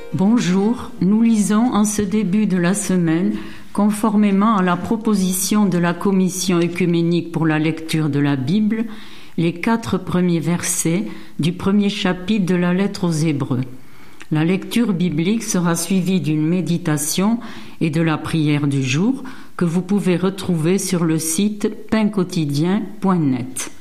Bonjour, nous lisons en ce début de la semaine, conformément à la proposition de la Commission œcuménique pour la lecture de la Bible, les 4 premiers versets du premier chapitre de la lettre aux Hébreux. La lecture biblique sera suivie d'une méditation et de la prière du jour que vous pouvez retrouver sur le site painquotidien.net.